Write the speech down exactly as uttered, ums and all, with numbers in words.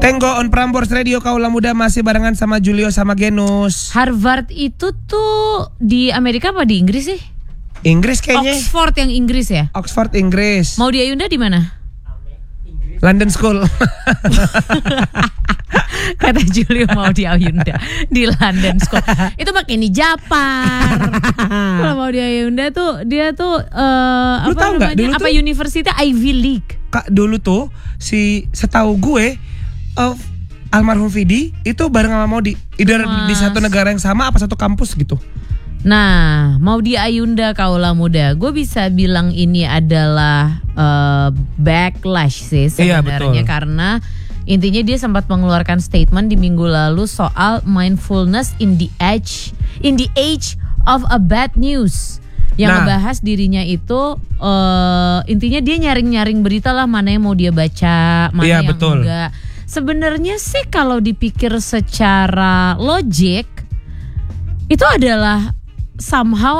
Tenggo on Prambors Radio Kaula Muda masih barengan sama Julio sama Genus. Harvard itu tuh di Amerika apa di Inggris sih? Inggris kayaknya. Oxford yang Inggris ya? Oxford Inggris. Maudy Ayunda di mana? London School. Kata Julio Maudy Ayunda di London School. Itu makin di Japar. Kalau Maudy Ayunda tuh dia tuh uh, Lu apa tahu nggak, namanya? dulu Apa tuh- universitas Ivy League. Kak dulu tuh si setahu gue uh, almarhum Vidi itu bareng sama Maudy. Either Mas. di satu negara yang sama apa satu kampus gitu. Nah, Maudy Ayunda Kaula Muda, gue bisa bilang ini adalah uh, backlash sih Iya, sebenarnya betul. karena intinya dia sempat mengeluarkan statement di minggu lalu soal mindfulness in the age in the age of a bad news. Yang Nah. ngebahas dirinya itu uh, intinya dia nyaring-nyaring berita lah mana yang mau dia baca, mana Iya, yang betul. enggak. Sebenarnya sih kalau dipikir secara logik itu adalah somehow